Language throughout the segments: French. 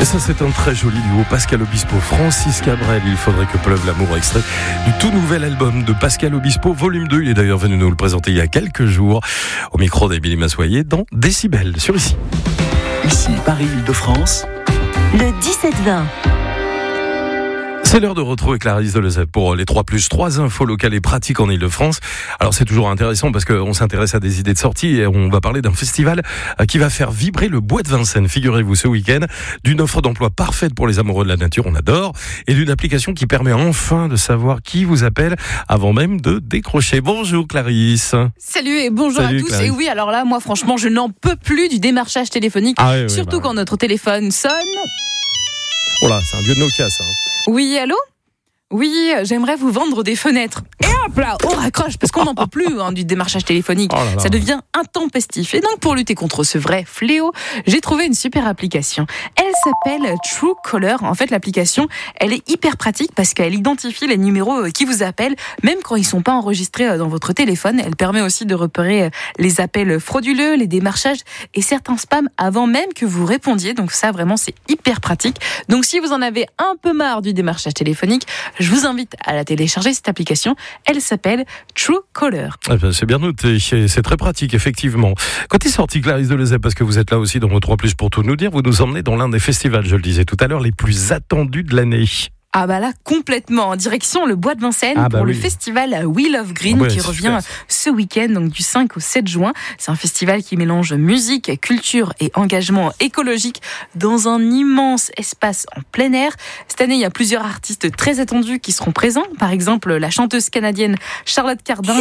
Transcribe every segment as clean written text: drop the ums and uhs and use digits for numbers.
Et ça, c'est un très joli duo. Pascal Obispo, Francis Cabrel. Il faudrait que pleuve l'amour, extrait du tout nouvel album de Pascal Obispo, volume 2. Il est d'ailleurs venu nous le présenter il y a quelques jours au micro d'Émilie Massoyer dans Décibel sur ici. Ici, Paris-Île-de-France. Le 17-20. C'est l'heure de retrouver Clarisse Delezep pour les 3+3 infos locales et pratiques en Ile-de-France. Alors c'est toujours intéressant parce qu'on s'intéresse à des idées de sortie et on va parler d'un festival qui va faire vibrer le bois de Vincennes. Figurez-vous ce week-end, d'une offre d'emploi parfaite pour les amoureux de la nature, on adore, et d'une application qui permet enfin de savoir qui vous appelle avant même de décrocher. Bonjour Clarisse. Salut et bonjour à tous. Clarisse. Et oui, alors là, moi franchement, je n'en peux plus du démarchage téléphonique, surtout quand notre téléphone sonne. Oh là, c'est un vieux Nokia ça. Oui, allô ? Oui, j'aimerais vous vendre des fenêtres. Et hop là, on raccroche parce qu'on n'en peut plus du démarchage téléphonique. Oh là là. Ça devient intempestif. Et donc pour lutter contre ce vrai fléau, j'ai trouvé une super application. Elle s'appelle Truecaller. En fait, l'application, elle est hyper pratique parce qu'elle identifie les numéros qui vous appellent, même quand ils sont pas enregistrés dans votre téléphone. Elle permet aussi de repérer les appels frauduleux, les démarchages et certains spams avant même que vous répondiez. Donc ça, vraiment, c'est hyper pratique. Donc si vous en avez un peu marre du démarchage téléphonique, je vous invite à la télécharger, cette application. Elle s'appelle Truecaller. C'est bien noté, c'est très pratique, effectivement. Quand est sorti Clarisse Delezep, parce que vous êtes là aussi dans vos 3+, pour tout nous dire, vous nous emmenez dans l'un des festivals, je le disais tout à l'heure, les plus attendus de l'année. Ah bah là, complètement, en direction le Bois de Vincennes pour le festival We Love Green qui revient ce week-end, donc du 5 au 7 juin. C'est un festival qui mélange musique, culture et engagement écologique dans un immense espace en plein air. Cette année, il y a plusieurs artistes très attendus qui seront présents. Par exemple, la chanteuse canadienne Charlotte Cardin.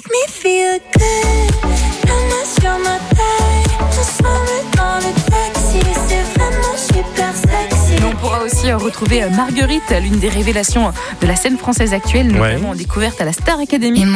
On pourra aussi retrouver Marguerite, l'une des révélations de la scène française actuelle, notamment découverte à la Star Academy.